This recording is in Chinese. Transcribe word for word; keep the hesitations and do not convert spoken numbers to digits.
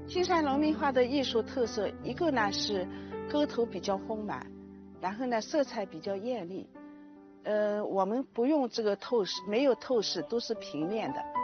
金山农民画的艺术特色，一个呢是沟头比较丰满，然后呢色彩比较艳丽。呃，我们不用这个透视，没有透视，都是平面的。